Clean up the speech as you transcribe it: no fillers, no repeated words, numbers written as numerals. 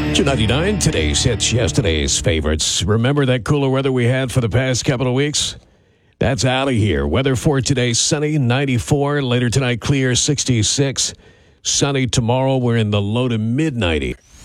299, today's hits, yesterday's favorites. Remember that cooler weather we had for the past couple of weeks? That's out of here. Weather for today, sunny, 94. Later tonight, clear, 66. Sunny tomorrow, we're in the low to mid 90s.